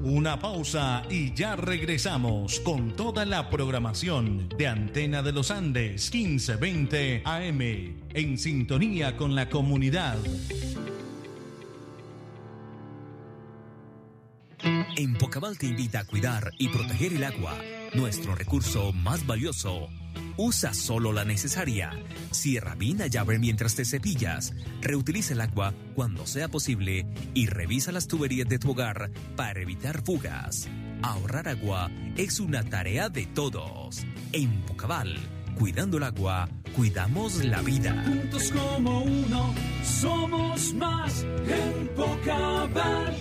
Una pausa y ya regresamos con toda la programación de Antena de los Andes 1520 AM, en sintonía con la comunidad. Empocabal te invita a cuidar y proteger el agua, nuestro recurso más valioso. Usa solo la necesaria. Cierra bien la llave mientras te cepillas. Reutiliza el agua cuando sea posible y revisa las tuberías de tu hogar para evitar fugas. Ahorrar agua es una tarea de todos. Empocabal, cuidando el agua, cuidamos la vida. Juntos como uno, somos más. Empocabal.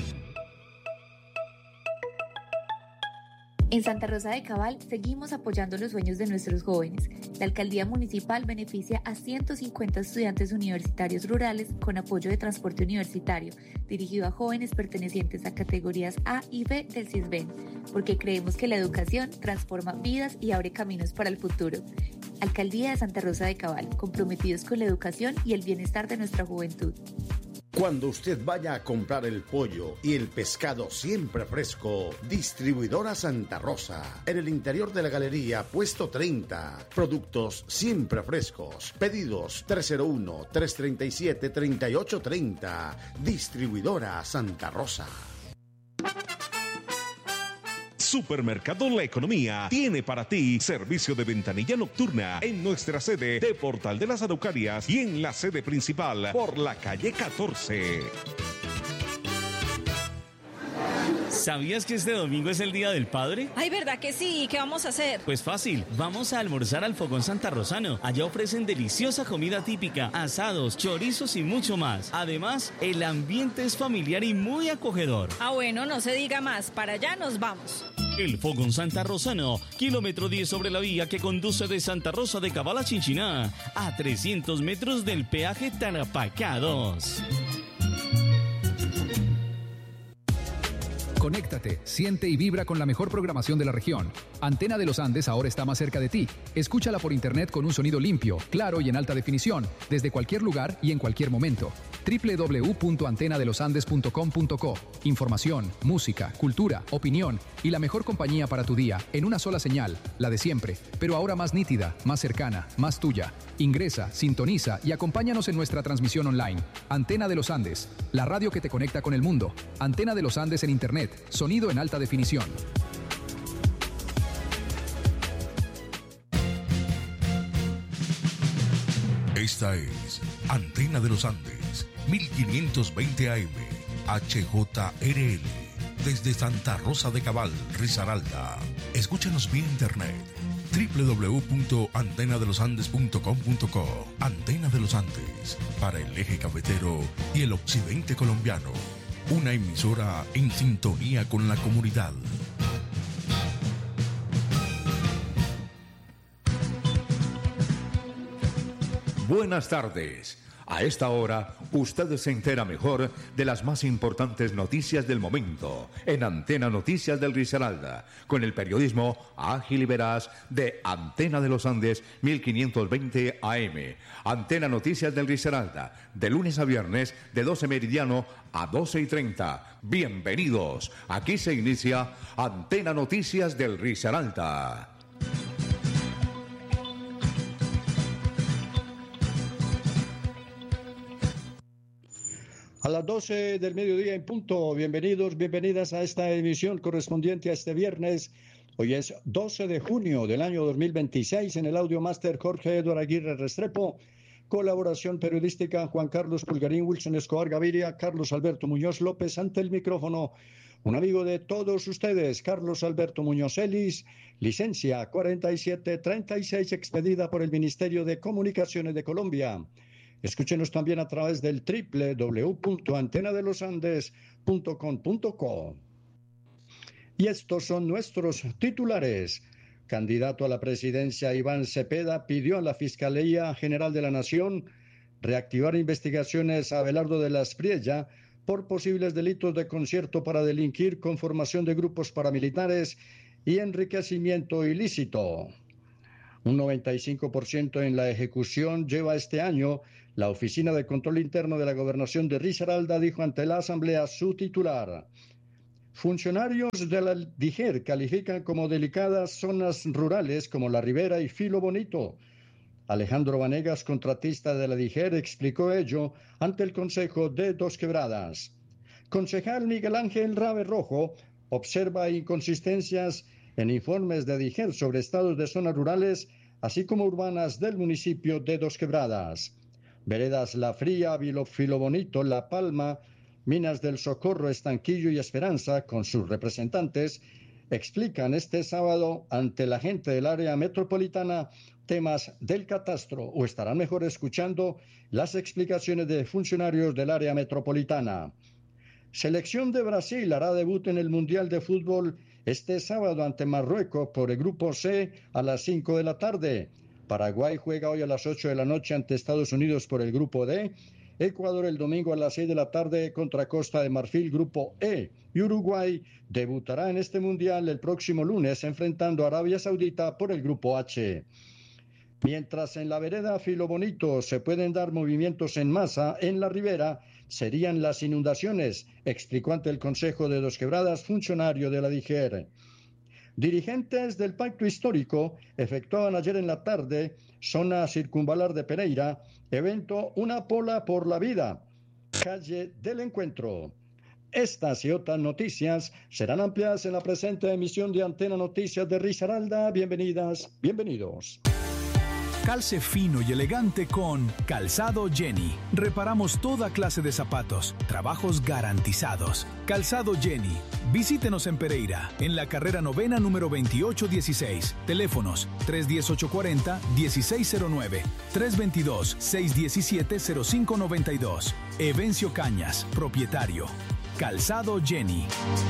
En Santa Rosa de Cabal seguimos apoyando los sueños de nuestros jóvenes. La alcaldía municipal beneficia a 150 estudiantes universitarios rurales con apoyo de transporte universitario, dirigido a jóvenes pertenecientes a categorías A y B del CISBEN, porque creemos que la educación transforma vidas y abre caminos para el futuro. Alcaldía de Santa Rosa de Cabal, comprometidos con la educación y el bienestar de nuestra juventud. Cuando usted vaya a comprar el pollo y el pescado siempre fresco, Distribuidora Santa Rosa, en el interior de la galería, puesto 30. Productos siempre frescos. Pedidos 301-337-3830. Distribuidora Santa Rosa. Supermercado La Economía tiene para ti servicio de ventanilla nocturna en nuestra sede de Portal de las Araucarias y en la sede principal por la calle 14. ¿Sabías que este domingo es el Día del Padre? Ay, ¿verdad que sí? ¿Qué vamos a hacer? Pues fácil, vamos a almorzar al Fogón Santarrosano. Allá ofrecen deliciosa comida típica, asados, chorizos y mucho más. Además, el ambiente es familiar y muy acogedor. Ah, bueno, no se diga más, para allá nos vamos. El Fogón Santarrosano, kilómetro 10 sobre la vía que conduce de Santa Rosa de Cabal a Chinchiná, a 300 metros del peaje Tarapacá 2. Conéctate, siente y vibra con la mejor programación de la región. Antena de los Andes ahora está más cerca de ti. Escúchala por internet con un sonido limpio, claro y en alta definición, desde cualquier lugar y en cualquier momento. www.antenadelosandes.com.co. Información, música, cultura, opinión y la mejor compañía para tu día en una sola señal, la de siempre, pero ahora más nítida, más cercana, más tuya. Ingresa, sintoniza y acompáñanos en nuestra transmisión online. Antena de los Andes, la radio que te conecta con el mundo. Antena de los Andes en internet, sonido en alta definición. Esta es Antena de los Andes, 1520 AM, HJRL, desde Santa Rosa de Cabal, Risaralda. Escúchanos vía internet, www.antenadelosandes.com.co. Antena de los Andes, para el eje cafetero y el occidente colombiano. Una emisora en sintonía con la comunidad. Buenas tardes. A esta hora, usted se entera mejor de las más importantes noticias del momento en Antena Noticias del Risaralda, con el periodismo ágil y veraz de Antena de los Andes 1520 AM. Antena Noticias del Risaralda, de lunes a viernes, de 12 meridiano a 12:30. Bienvenidos. Aquí se inicia Antena Noticias del Risaralda. A las 12 del mediodía en punto, bienvenidos, bienvenidas a esta emisión correspondiente a este viernes. Hoy es 12 de junio del año 2026, en el Audio Máster Jorge Eduardo Aguirre Restrepo, colaboración periodística Juan Carlos Pulgarín, Wilson Escobar Gaviria, Carlos Alberto Muñoz López, ante el micrófono, un amigo de todos ustedes, Carlos Alberto Muñoz Ellis, licencia 4736, expedida por el Ministerio de Comunicaciones de Colombia. Escúchenos también a través del www.antenadelosandes.com.co. Y estos son nuestros titulares. Candidato a la presidencia Iván Cepeda pidió a la Fiscalía General de la Nación reactivar investigaciones a Abelardo de la Espriella por posibles delitos de concierto para delinquir, conformación de grupos paramilitares y enriquecimiento ilícito. Un 95% en la ejecución lleva este año la Oficina de Control Interno de la Gobernación de Risaralda, dijo ante la Asamblea su titular. Funcionarios de la DIGER califican como delicadas zonas rurales como La Ribera y Filo Bonito. Alejandro Vanegas, contratista de la DIGER, explicó ello ante el Consejo de Dos Quebradas. Concejal Miguel Ángel Rabe Rojo observa inconsistencias en informes de DIGER sobre estados de zonas rurales, así como urbanas del municipio de Dos Quebradas. Veredas La Fría, Filo Bonito, La Palma, Minas del Socorro, Estanquillo y Esperanza, con sus representantes, explican este sábado ante la gente del área metropolitana temas del catastro, o estarán mejor escuchando las explicaciones de funcionarios del área metropolitana. Selección de Brasil hará debut en el Mundial de Fútbol este sábado ante Marruecos por el Grupo C a las 5 de la tarde. Paraguay juega hoy a las 8 de la noche ante Estados Unidos por el Grupo D. Ecuador el domingo a las 6 de la tarde contra Costa de Marfil, Grupo E. Y Uruguay debutará en este Mundial el próximo lunes enfrentando a Arabia Saudita por el Grupo H. Mientras en la vereda Filo Bonito se pueden dar movimientos en masa, en la ribera serían las inundaciones, explicó ante el Consejo de Dos Quebradas funcionario de la DIGER. Dirigentes del Pacto Histórico efectuaban ayer en la tarde, zona circunvalar de Pereira, evento Una Pola por la Vida, calle del Encuentro. Estas y otras noticias serán ampliadas en la presente emisión de Antena Noticias de Risaralda. Bienvenidas, bienvenidos. Calce fino y elegante con Calzado Jenny. Reparamos toda clase de zapatos, trabajos garantizados. Calzado Jenny. Visítenos en Pereira, en la carrera 9ª número 2816. Teléfonos 310-840-1609, 322-617-0592. Evencio Cañas, propietario. Calzado Jenny.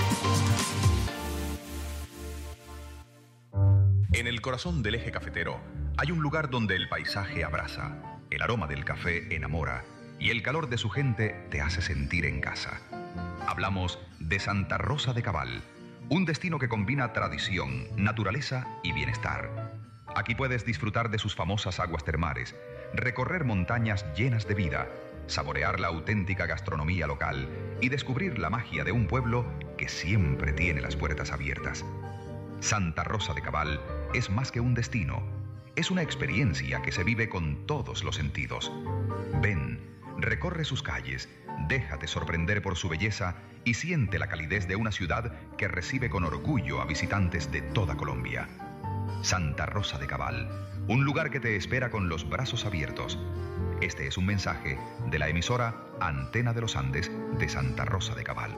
En el corazón del eje cafetero hay un lugar donde el paisaje abraza, el aroma del café enamora y el calor de su gente te hace sentir en casa. Hablamos de Santa Rosa de Cabal, un destino que combina tradición, naturaleza y bienestar. Aquí puedes disfrutar de sus famosas aguas termales, recorrer montañas llenas de vida, saborear la auténtica gastronomía local y descubrir la magia de un pueblo que siempre tiene las puertas abiertas. Santa Rosa de Cabal es más que un destino, es una experiencia que se vive con todos los sentidos. Ven, recorre sus calles, déjate sorprender por su belleza y siente la calidez de una ciudad que recibe con orgullo a visitantes de toda Colombia. Santa Rosa de Cabal, un lugar que te espera con los brazos abiertos. Este es un mensaje de la emisora Antena de los Andes de Santa Rosa de Cabal.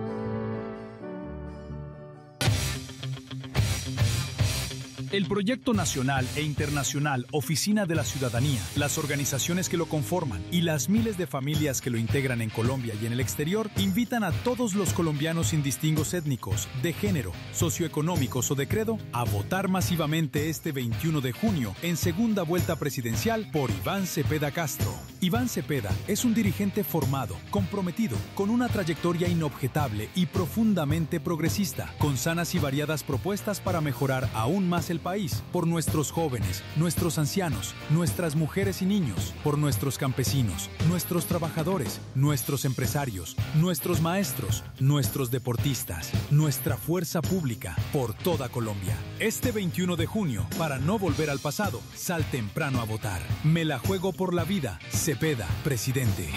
El proyecto nacional e internacional Oficina de la Ciudadanía, las organizaciones que lo conforman y las miles de familias que lo integran en Colombia y en el exterior invitan a todos los colombianos sin distingos étnicos, de género, socioeconómicos o de credo a votar masivamente este 21 de junio en segunda vuelta presidencial por Iván Cepeda Castro. Iván Cepeda es un dirigente formado, comprometido, con una trayectoria inobjetable y profundamente progresista, con sanas y variadas propuestas para mejorar aún más el país, por nuestros jóvenes, nuestros ancianos, nuestras mujeres y niños, por nuestros campesinos, nuestros trabajadores, nuestros empresarios, nuestros maestros, nuestros deportistas, nuestra fuerza pública, por toda Colombia. Este 21 de junio, para no volver al pasado, sal temprano a votar. Me la juego por la vida. Cepeda, presidente.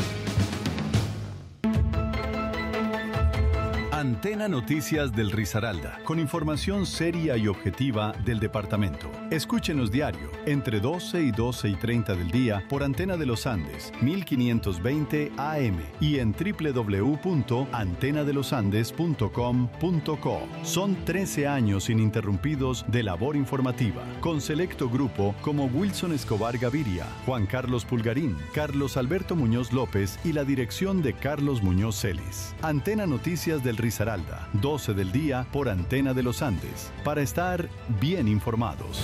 Antena Noticias del Risaralda, con información seria y objetiva del departamento. Escúchenos diario, entre 12 y 12 y 30 del día, por Antena de los Andes, 1520 AM, y en www.antenadelosandes.com.co. Son 13 años ininterrumpidos de labor informativa, con selecto grupo como Wilson Escobar Gaviria, Juan Carlos Pulgarín, Carlos Alberto Muñoz López y la dirección de Carlos Muñoz Celis. Antena Noticias del Risaralda, 12 del día por Antena de los Andes, para estar bien informados.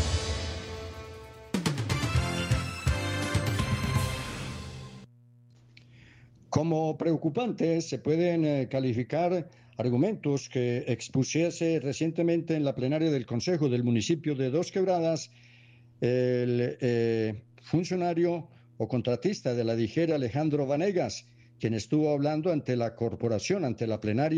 Como preocupantes se pueden calificar argumentos que expusiese recientemente en la plenaria del Consejo del municipio de Dos Quebradas el funcionario o contratista de la DIGER, Alejandro Vanegas, quien estuvo hablando ante la corporación, ante la plenaria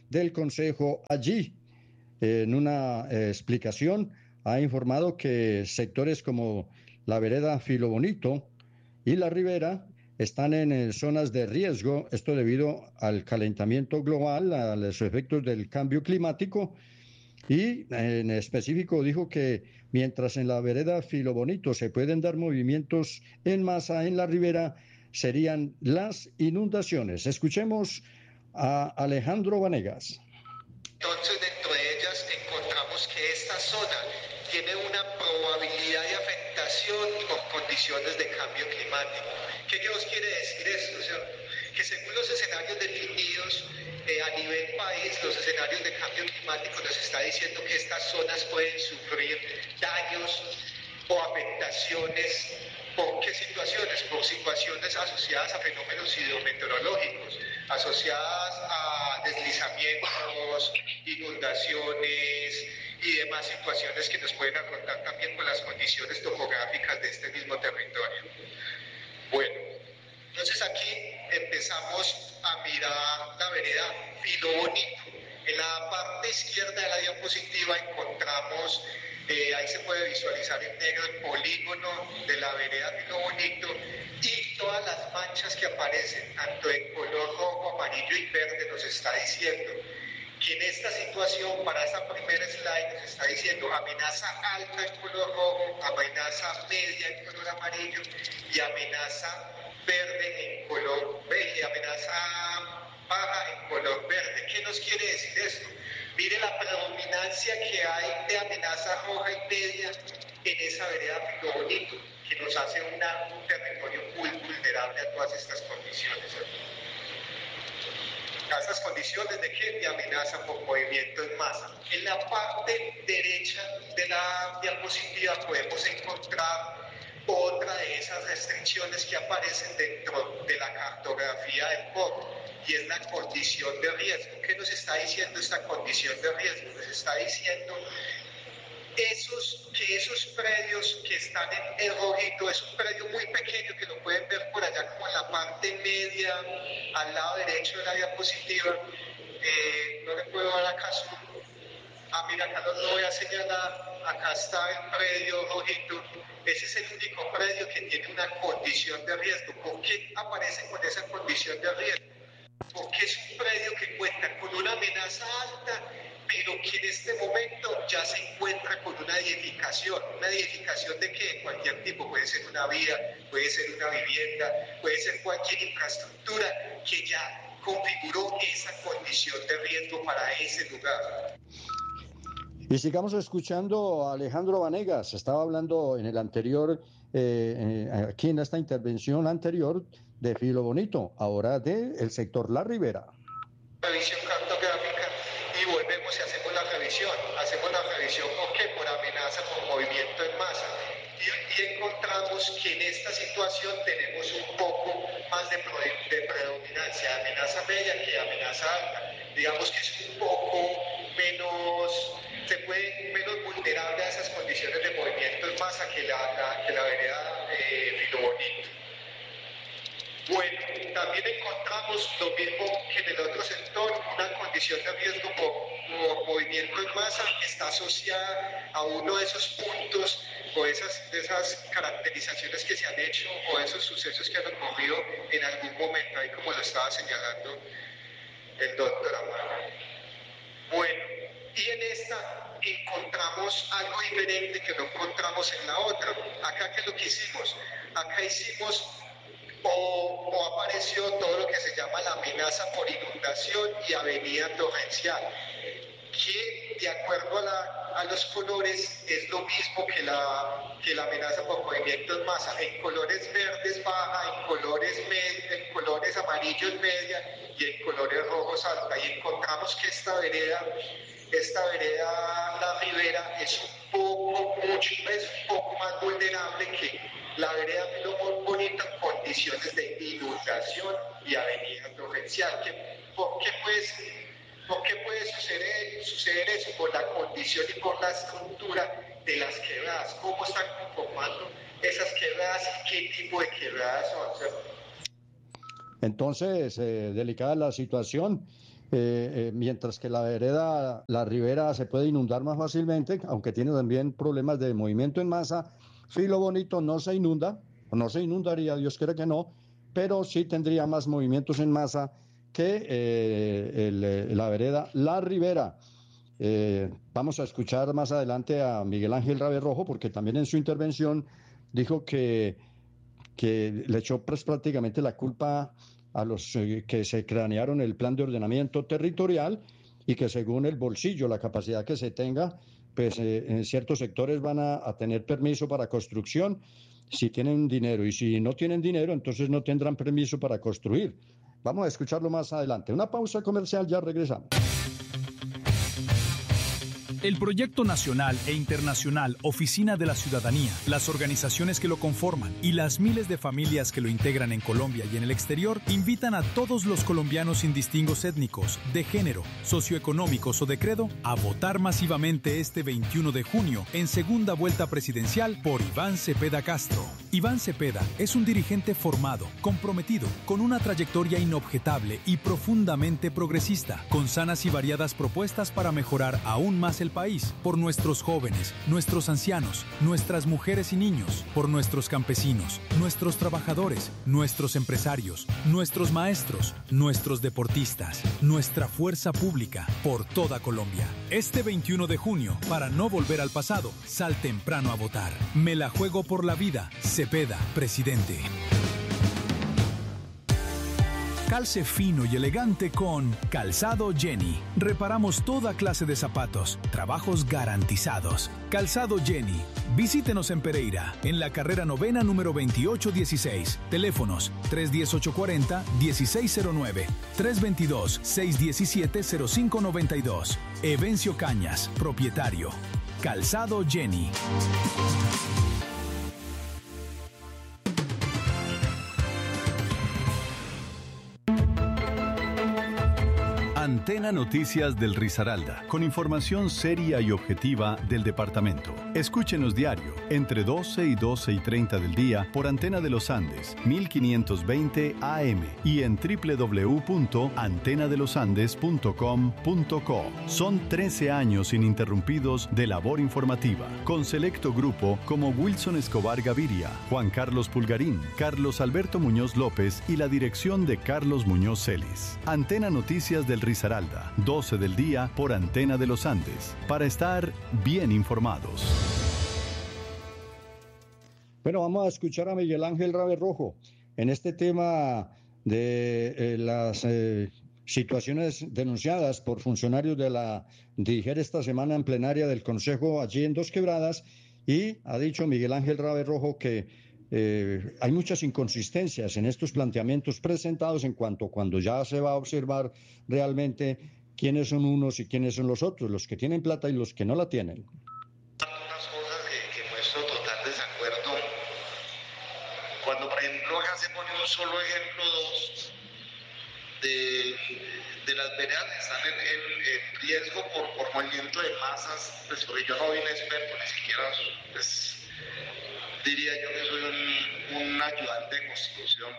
del Consejo allí. En una explicación ha informado que sectores como la vereda Filo Bonito y la Ribera están en zonas de riesgo, esto debido al calentamiento global, a los efectos del cambio climático, y en específico dijo que mientras en la vereda Filo Bonito se pueden dar movimientos en masa, en la Ribera serían las inundaciones. Escuchemos a Alejandro Vanegas. Entonces, dentro de ellas encontramos que esta zona tiene una probabilidad de afectación por condiciones de cambio climático. ¿Qué nos quiere decir esto? O sea, que según los escenarios definidos a nivel país, los escenarios de cambio climático nos está diciendo que estas zonas pueden sufrir daños o afectaciones. ¿Por qué situaciones? Por situaciones asociadas a fenómenos hidrometeorológicos, asociadas a deslizamientos, inundaciones y demás situaciones que nos pueden afrontar también con las condiciones topográficas de este mismo territorio. Bueno, entonces aquí empezamos a mirar la vereda Filo Bonito. En la parte izquierda de la diapositiva encontramos, ahí se puede visualizar en negro el polígono de la vereda Filo Bonito y todas las manchas que aparecen, tanto en color rojo, amarillo y verde, nos está diciendo que en esta situación, para esta primera slide, nos está diciendo amenaza alta en color rojo, amenaza media en color amarillo y amenaza verde en color beige, y amenaza baja en color verde. ¿Qué nos quiere decir esto? Mire la predominancia que hay de amenaza roja y media en esa vereda Filo Bonito, que nos hace un territorio muy vulnerable a todas estas condiciones. A estas condiciones de qué? De amenaza por movimiento en masa. En la parte derecha de la diapositiva podemos encontrar otra de esas restricciones que aparecen dentro de la cartografía del POC, y es la condición de riesgo. ¿Qué nos está diciendo esta condición de riesgo? Nos está diciendo que esos predios que están en rojito, es un predio muy pequeño que lo pueden ver por allá como en la parte media, al lado derecho de la diapositiva. No le puedo dar acá mira, acá lo voy a señalar. Acá está el predio rojito. Ese es el único predio que tiene una condición de riesgo. ¿Por qué aparece con esa condición de riesgo? Porque es un predio que cuenta con una amenaza alta, pero que en este momento ya se encuentra con una edificación. ¿Una edificación de qué? Cualquier tipo. Puede ser una vía, puede ser una vivienda, puede ser cualquier infraestructura que ya configuró esa condición de riesgo para ese lugar. Y sigamos escuchando a Alejandro Vanegas. Estaba hablando en el anterior, aquí en esta intervención anterior de Filo Bonito, ahora del sector La Ribera. Revisión cartográfica y volvemos y hacemos la revisión. Hacemos la revisión ¿por qué? Por amenaza, por movimiento en masa. Y encontramos que en esta situación tenemos un poco más de predominancia de amenaza media que de amenaza alta. Digamos que es un poco menos vulnerable a esas condiciones de movimiento en masa que la vereda Filo Bonito. Bueno, también encontramos lo mismo que en el otro sector, una condición de riesgo por movimiento en masa que está asociada a uno de esos puntos o de esas caracterizaciones que se han hecho o esos sucesos que han ocurrido en algún momento, ahí como lo estaba señalando el doctor Amaro. Bueno, y en esta encontramos algo diferente que no encontramos en la otra. Acá, ¿qué es lo que hicimos? Acá hicimos o apareció todo lo que se llama la amenaza por inundación y avenida torrencial, que de acuerdo a los colores es lo mismo que la amenaza por movimiento en masa. En colores verdes baja, en colores amarillos media y en colores rojos alta. Y encontramos que esta vereda La Ribera es un poco más vulnerable que la vereda Filo Bonito en condiciones de inundación y avenida torrencial. ¿Por qué puede suceder eso? Por la condición y por la estructura de las quebradas. ¿Cómo están conformando esas quebradas y qué tipo de quebradas son? Entonces, delicada la situación. mientras que la vereda, la ribera se puede inundar más fácilmente, aunque tiene también problemas de movimiento en masa. Filo Bonito no se inunda, no se inundaría, Dios quiera que no, pero sí tendría más movimientos en masa que la vereda La Ribera. Vamos a escuchar más adelante a Miguel Ángel Raverrojo, porque también en su intervención dijo que le echó prácticamente la culpa a los que se cranearon el plan de ordenamiento territorial y que según el bolsillo, la capacidad que se tenga, pues en ciertos sectores van a tener permiso para construcción si tienen dinero, y si no tienen dinero, entonces no tendrán permiso para construir. Vamos a escucharlo más adelante. Una pausa comercial, ya regresamos. El proyecto nacional e internacional Oficina de la Ciudadanía, las organizaciones que lo conforman y las miles de familias que lo integran en Colombia y en el exterior invitan a todos los colombianos sin distingos étnicos, de género, socioeconómicos o de credo a votar masivamente este 21 de junio en segunda vuelta presidencial por Iván Cepeda Castro. Iván Cepeda es un dirigente formado, comprometido, con una trayectoria inobjetable y profundamente progresista, con sanas y variadas propuestas para mejorar aún más el país, por nuestros jóvenes, nuestros ancianos, nuestras mujeres y niños, por nuestros campesinos, nuestros trabajadores, nuestros empresarios, nuestros maestros, nuestros deportistas, nuestra fuerza pública, por toda Colombia. Este 21 de junio, para no volver al pasado, sal temprano a votar. Me la juego por la vida. Cepeda, presidente. Calce fino y elegante con Calzado Jenny. Reparamos toda clase de zapatos, trabajos garantizados. Calzado Jenny. Visítenos en Pereira, en la carrera 9ª número 2816. Teléfonos 310-840-1609, 322-617-0592. Evencio Cañas, propietario. Calzado Jenny. Antena Noticias del Risaralda, con información seria y objetiva del departamento. Escúchenos diario, entre 12 y 12 y 30 del día, por Antena de los Andes, 1520 AM, y en www.antenadelosandes.com.co. Son 13 años ininterrumpidos de labor informativa, con selecto grupo como Wilson Escobar Gaviria, Juan Carlos Pulgarín, Carlos Alberto Muñoz López y la dirección de Carlos Muñoz Celis. Antena Noticias del Risaralda, 12 del día por Antena de los Andes, para estar bien informados. Bueno, vamos a escuchar a Miguel Ángel Raverrojo en este tema de las situaciones denunciadas por funcionarios de la DIGER esta semana en plenaria del Consejo allí en Dos Quebradas, y ha dicho Miguel Ángel Raverrojo que hay muchas inconsistencias en estos planteamientos presentados en cuanto cuando ya se va a observar realmente quiénes son unos y quiénes son los otros, los que tienen plata y los que no la tienen. Unas cosas que muestro total desacuerdo. Cuando, por ejemplo, acá se pone un solo ejemplo, dos, de las veredas que están en riesgo por movimiento de masas, pues porque yo no soy un experto, ni siquiera, pues, diría yo que soy un ayudante de construcción,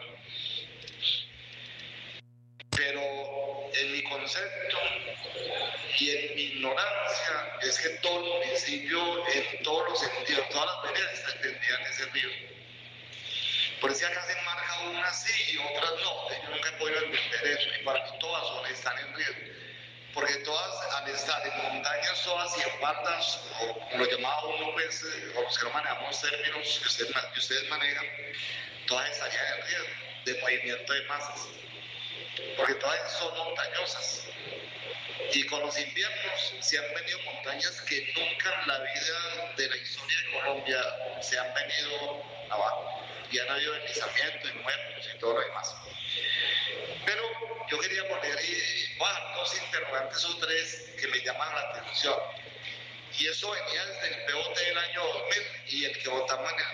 pero en mi concepto y en mi ignorancia es que todo el municipio, en todos los sentidos, todas las veredas tendrían ese riesgo. Por eso acá se marca unas sí y otras no. Yo nunca he podido entender eso, y para mí todas están en riesgo, porque todas, al estar en montañas, todas y en pardas, o como lo llamaba uno, pues, o los que no manejamos términos que ustedes manejan, todas estarían en riesgo de movimiento de masas, porque todas son montañosas. Y con los inviernos se han venido montañas que nunca en la vida de la historia de Colombia se han venido abajo, y han habido deslizamientos y muertos y todo lo demás. Pero yo quería poner dos interrogantes o tres que me llaman la atención. Y eso venía desde el POT del año 2000 y el que votamos en el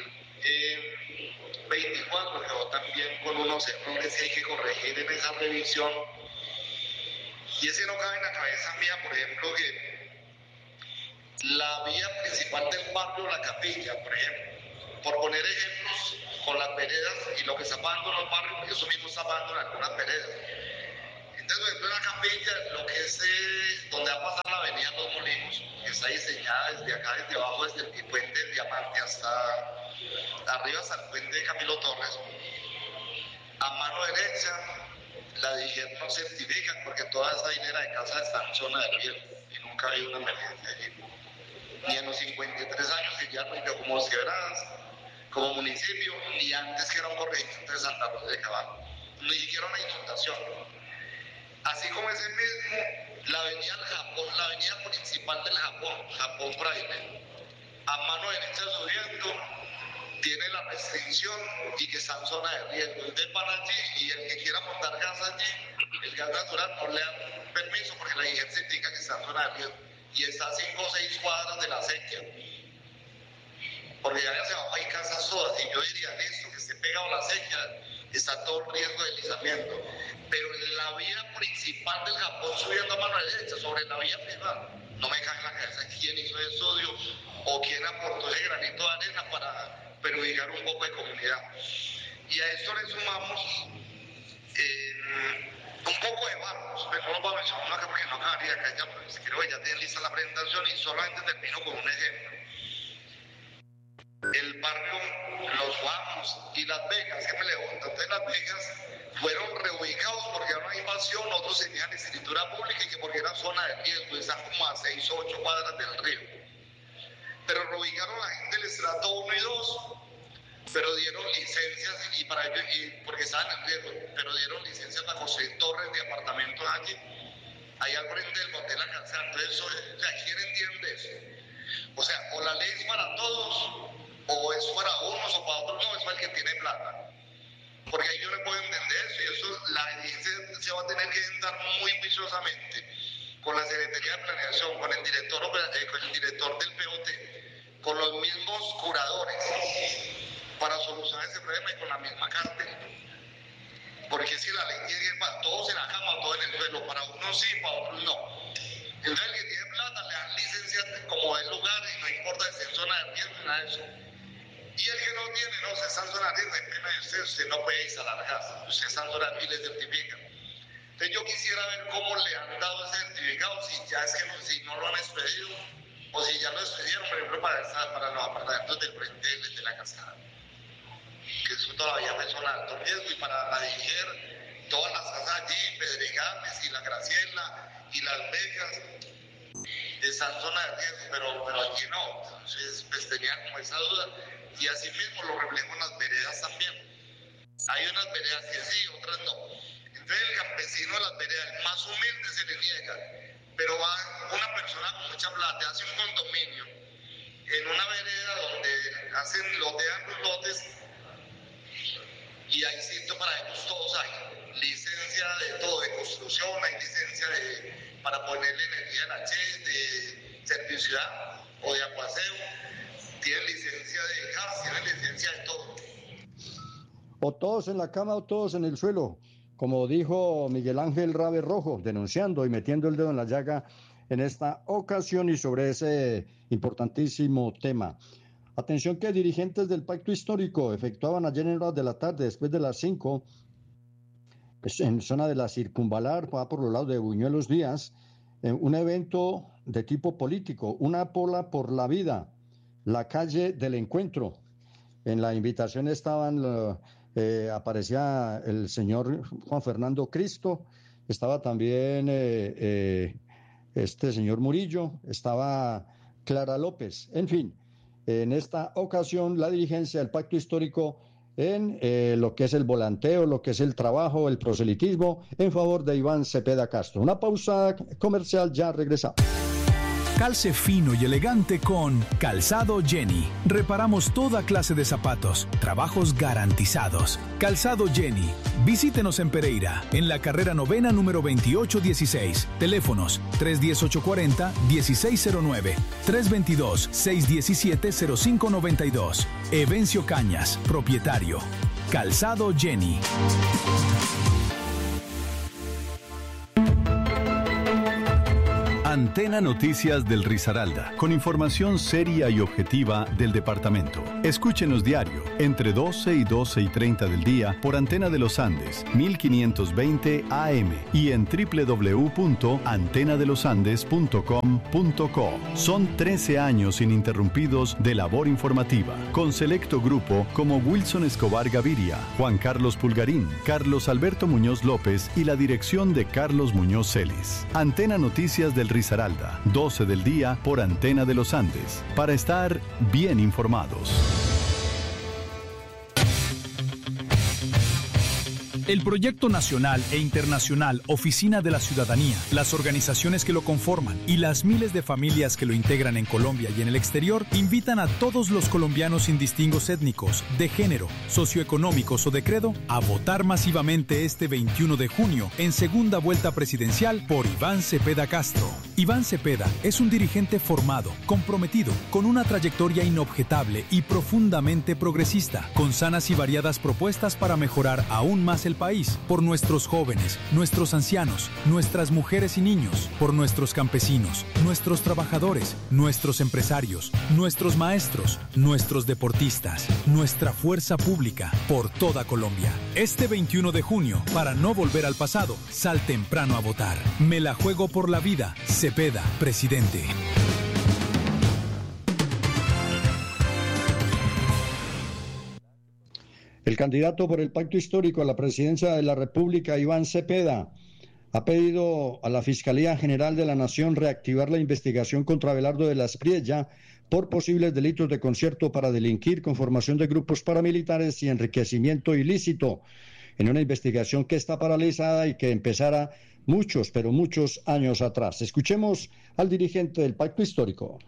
2024, que votan bien con unos errores que hay que corregir en esa revisión. Y ese no cabe en la cabeza mía, por ejemplo, que la vía principal del barrio, la Capilla, por ejemplo, por poner ejemplos con las veredas y lo que está pagando en los barrios, eso mismo está pagando en algunas veredas. Entonces, por ejemplo, la capilla, lo que es donde va a pasar la avenida Los Molinos, que está diseñada desde acá, desde abajo, desde el puente del Diamante hasta arriba, hasta el puente de Camilo Torres, a mano derecha, la DIGER no certifica porque toda esa hilera de casas está en zona de riesgo y nunca ha habido una emergencia allí. Ni en los 53 años que ya no como quebradas, como municipio, ni antes que era un corregimiento de Santa Rosa de Cabal, ni siquiera una inundación. Así como ese mismo, la avenida del Japón, la avenida principal del Japón Fraile, a mano derecha subiendo, tiene la restricción y que está en zona de riesgo. Entonces van allí y el que quiera montar gas allí, el gas natural no le dan permiso porque la DIGER se indica que está en zona de riesgo y está a 5 o 6 cuadras de la sequía. Porque ya se va a ir casas todas y yo diría, listo, que esté pegado a la sequía, está todo el riesgo de deslizamiento. Pero en la vía principal del Japón subiendo a mano derecha, sobre la vía privada, no me cae en la cabeza quién hizo el estudio o quién aportó ese granito de arena para perjudicar un poco de comunidad. Y a esto le sumamos un poco de barrios, pero no lo voy a mencionar acá porque no acabaría acá ya, porque si quiero ya tienen lista la presentación y solamente termino con un ejemplo. El barrio Los Guamos y Las Vegas, que me levantan. Entonces Las Vegas fueron reubicados porque era una invasión, otros tenían escritura pública y que porque era zona de riesgo, están como a 6 o 8 cuadras del río. Pero reubicaron a la gente del estrato 1 y 2, pero dieron licencias y para ellos, porque estaban en riesgo, pero dieron licencias para construir torres de apartamentos allí, ahí al frente del motel Alcanzar. Entonces, o sea, ¿quién entiende eso? O sea, o la ley es para todos, o es para unos o para otros, no, es para el que tiene plata. Porque ahí yo no puedo entender eso, y eso la DIGER se va a tener que sentar muy viciosamente con la Secretaría de Planeación, con el director del POT, con los mismos curadores, para solucionar ese problema y con la misma cárcel. Porque si la ley tiene para todos en la cama, todos en el suelo, para unos sí, para otros no. Entonces el que tiene plata le dan licencias como del lugar y no importa si es en zona de riesgo ni nada de eso. Y el que no tiene, no, se está en zona de riesgo, en pena de usted no puede instalar gas, usted está en zona de riesgo y le certifica. Entonces yo quisiera ver cómo le han dado ese certificado, si ya es que no, si no lo han expedido, o si ya lo expedieron, por ejemplo, para los apartamentos del frente de la cascada. Que eso todavía me suena alto riesgo, y para la DIGER, todas las casas allí, Pedregales y la Graciela y Las Vegas, están en zona de riesgo, pero allí no. Entonces, pues tenía como esa duda, y así mismo lo reflejo en las veredas también. Hay unas veredas que sí, otras no. Entonces el campesino de las veredas, el más humilde, se le niega, pero va una persona con mucha plata, hace un condominio en una vereda donde lotean los lotes, y hay sitio para ellos todos, hay licencia de todo, de construcción, hay licencia para ponerle energía en de serviciudad o de aguacero, tienen licencia de gas, tienen licencia de todo. O todos en la cama o todos en el suelo, como dijo Miguel Ángel Rabe Rojo, denunciando y metiendo el dedo en la llaga en esta ocasión y sobre ese importantísimo tema. Atención que dirigentes del Pacto Histórico efectuaban ayer en horas de la tarde, después de las 5, en zona de la Circunvalar, por los lados de Buñuelos Díaz, un evento de tipo político, una pola por la vida, la calle del encuentro. En la invitación estaban, aparecía el señor Juan Fernando Cristo, estaba también este señor Murillo, estaba Clara López, en fin. En esta ocasión, la dirigencia del Pacto Histórico en lo que es el volanteo, lo que es el trabajo, el proselitismo en favor de Iván Cepeda Castro. Una pausa comercial, ya regresamos. Calce fino y elegante con Calzado Jenny. Reparamos toda clase de zapatos, trabajos garantizados. Calzado Jenny. Visítenos en Pereira, en la carrera 9ª número 2816. Teléfonos 310-840-1609, 322-617-0592. Evencio Cañas, propietario. Calzado Jenny. Antena Noticias del Risaralda, con información seria y objetiva del departamento. Escúchenos diario, entre 12 y 12 y 30 del día, por Antena de los Andes, 1520 AM, y en www.antenadelosandes.com.co. Son 13 años ininterrumpidos de labor informativa, con selecto grupo como Wilson Escobar Gaviria, Juan Carlos Pulgarín, Carlos Alberto Muñoz López y la dirección de Carlos Muñoz Celis. Antena Noticias del Risaralda, 12 del día por Antena de los Andes, para estar bien informados. El proyecto nacional e internacional Oficina de la Ciudadanía, las organizaciones que lo conforman y las miles de familias que lo integran en Colombia y en el exterior invitan a todos los colombianos sin distingos étnicos, de género, socioeconómicos o de credo a votar masivamente este 21 de junio en segunda vuelta presidencial por Iván Cepeda Castro. Iván Cepeda es un dirigente formado, comprometido, con una trayectoria inobjetable y profundamente progresista, con sanas y variadas propuestas para mejorar aún más el país, por nuestros jóvenes, nuestros ancianos, nuestras mujeres y niños, por nuestros campesinos, nuestros trabajadores, nuestros empresarios, nuestros maestros, nuestros deportistas, nuestra fuerza pública, por toda Colombia. Este 21 de junio, para no volver al pasado, sal temprano a votar. Me la juego por la vida. Cepeda, presidente. El candidato por el Pacto Histórico a la presidencia de la República, Iván Cepeda, ha pedido a la Fiscalía General de la Nación reactivar la investigación contra Abelardo de la Espriella por posibles delitos de concierto para delinquir, conformación de grupos paramilitares y enriquecimiento ilícito, en una investigación que está paralizada y que empezara muchos, pero muchos años atrás. Escuchemos al dirigente del Pacto Histórico.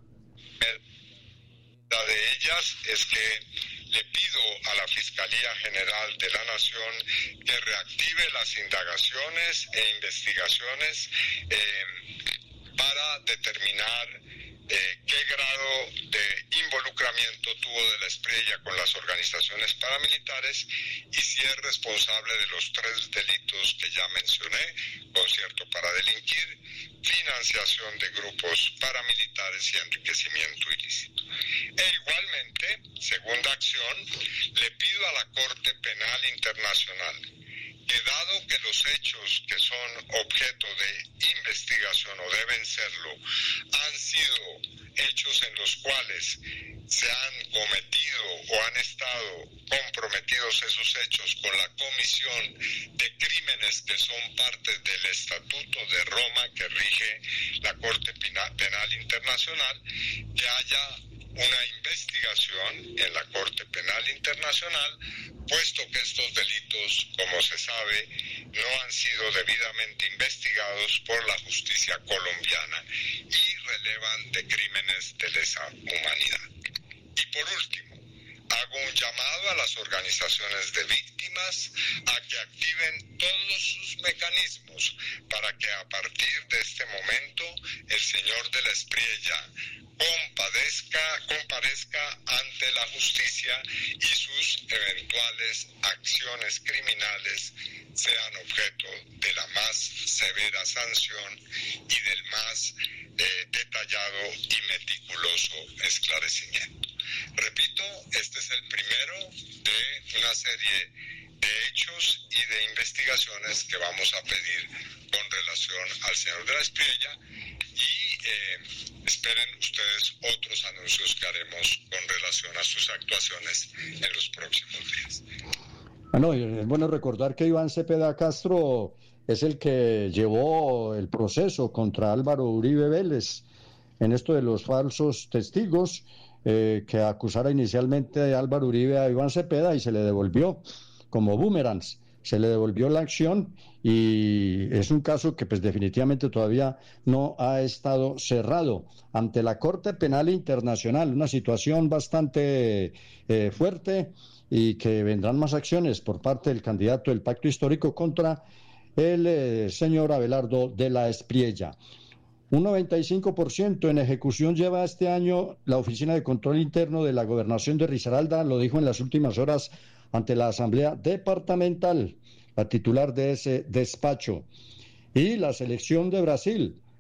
La de ellas es que le pido a la Fiscalía General de la Nación que reactive las indagaciones e investigaciones para determinar qué grado de involucramiento tuvo de la Espriella con las organizaciones paramilitares y si es responsable de los 3 delitos que ya mencioné: concierto para delinquir, financiación de grupos paramilitares y enriquecimiento ilícito. E igualmente, segunda acción, le pido a la Corte Penal Internacional que, dado que los hechos que son objeto de investigación o deben serlo han sido hechos en los cuales se han cometido o han estado comprometidos esos hechos con la comisión de crímenes que son parte del Estatuto de Roma que rige la Corte Penal Internacional, que haya una investigación en la Corte Penal Internacional, puesto que estos delitos, como se sabe, no han sido debidamente investigados por la justicia colombiana y relevan de crímenes de lesa humanidad. Y por último, hago un llamado a las organizaciones de víctimas a que activen todos sus mecanismos para que a partir de este momento el señor de la Espriella comparezca ante la justicia y sus eventuales acciones criminales sean objeto de la más severa sanción y del más detallado y meticuloso esclarecimiento. Repito, este es el primero de una serie de hechos y de investigaciones que vamos a pedir con relación al señor de la Espriella y esperen ustedes otros anuncios que haremos con relación a sus actuaciones en los próximos días. Bueno, es bueno recordar que Iván Cepeda Castro es el que llevó el proceso contra Álvaro Uribe Vélez en esto de los falsos testigos, que acusara inicialmente a Álvaro Uribe a Iván Cepeda y se le devolvió como boomerangs, se le devolvió la acción y es un caso que pues definitivamente todavía no ha estado cerrado ante la Corte Penal Internacional, una situación bastante fuerte y que vendrán más acciones por parte del candidato del Pacto Histórico contra el señor Abelardo de la Espriella. Un 95% en ejecución lleva este año la Oficina de Control Interno de la Gobernación de Risaralda, lo dijo en las últimas horas ante la Asamblea Departamental, la titular de ese despacho. Y la selección de Brasil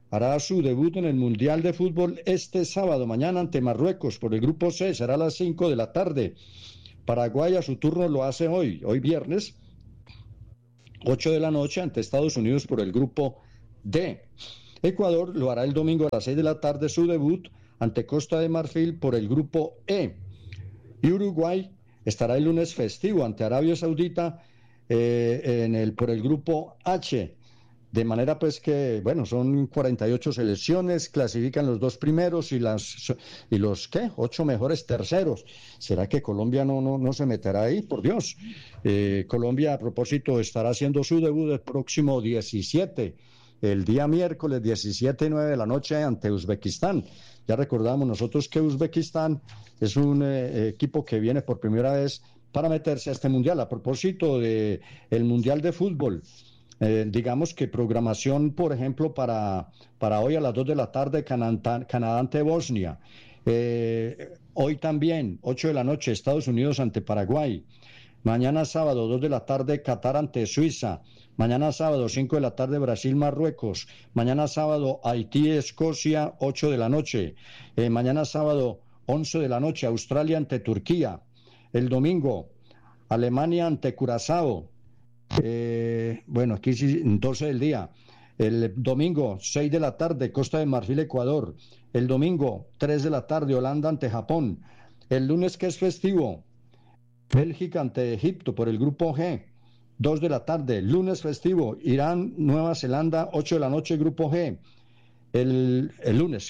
hará su debut en el Mundial de Fútbol este sábado, mañana ante Marruecos por el Grupo C, será a las 5 de la tarde. Paraguay a su turno lo hace hoy viernes, 8 de la noche ante Estados Unidos por el Grupo D. Ecuador lo hará el domingo a las 6 de la tarde su debut ante Costa de Marfil por el Grupo E. Y Uruguay estará el lunes festivo ante Arabia Saudita por el Grupo H. De manera pues que, bueno, son 48 selecciones, clasifican los 2 primeros y los 8 mejores terceros. ¿Será que Colombia no se meterá ahí? Por Dios. Colombia, a propósito, estará haciendo su debut el próximo 17, el día miércoles 17:09 de la noche ante Uzbekistán. Ya recordamos nosotros que Uzbekistán es un equipo que viene por primera vez para meterse a este mundial. A propósito del Mundial de Fútbol, digamos que programación, por ejemplo, para hoy a las 2 de la tarde, Canadá ante Bosnia. Hoy también, 8 de la noche, Estados Unidos ante Paraguay. Mañana sábado, 2 de la tarde, Qatar ante Suiza. Mañana sábado, 5 de la tarde, Brasil, Marruecos. Mañana sábado, Haití, Escocia, 8 de la noche. Mañana sábado, 11 de la noche, Australia ante Turquía. El domingo, Alemania ante Curazao. Bueno, aquí sí, 12 del día. El domingo, 6 de la tarde, Costa de Marfil, Ecuador. El domingo, 3 de la tarde, Holanda ante Japón. El lunes, que es festivo, Bélgica ante Egipto por el Grupo G. 2 de la tarde, lunes festivo, Irán, Nueva Zelanda, 8 de la noche, Grupo G. El lunes,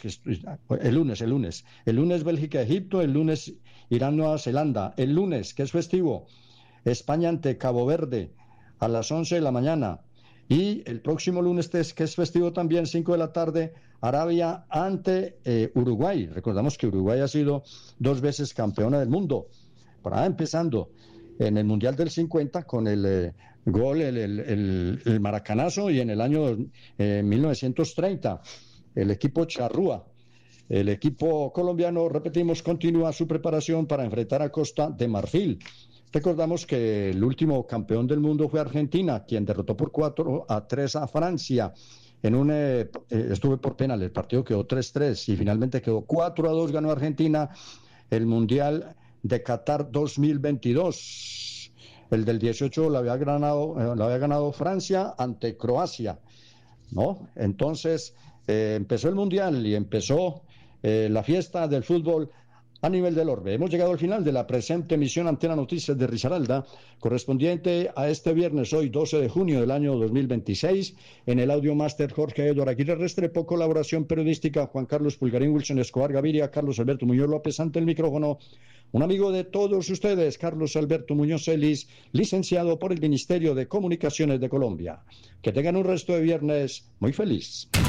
Bélgica, Egipto, el lunes, Irán, Nueva Zelanda. El lunes, que es festivo, España ante Cabo Verde, a las 11 de la mañana. Y el próximo lunes, que es festivo también, 5 de la tarde, Arabia ante Uruguay. Recordamos que Uruguay ha sido 2 veces campeona del mundo. Para empezando en el Mundial del 50 con el gol, el maracanazo, y en el año 1930 el equipo charrúa. El equipo colombiano, repetimos, continúa su preparación para enfrentar a Costa de Marfil. Recordamos que el último campeón del mundo fue Argentina, quien derrotó por 4-3 a Francia. Estuve por penal, el partido quedó 3-3 y finalmente quedó 4-2, ganó Argentina el Mundial de Qatar 2022. El del 18 lo había ganado Francia ante Croacia, ¿no? Entonces empezó el Mundial y empezó la fiesta del fútbol a nivel del orbe. Hemos llegado al final de la presente emisión Antena Noticias de Risaralda, correspondiente a este viernes, hoy 12 de junio del año 2026. En el audio máster, Jorge Eduardo Aguirre Restrepo, colaboración periodística, Juan Carlos Pulgarín, Wilson Escobar Gaviria, Carlos Alberto Muñoz López. Ante el micrófono, un amigo de todos ustedes, Carlos Alberto Muñoz Celis, licenciado por el Ministerio de Comunicaciones de Colombia. Que tengan un resto de viernes muy feliz.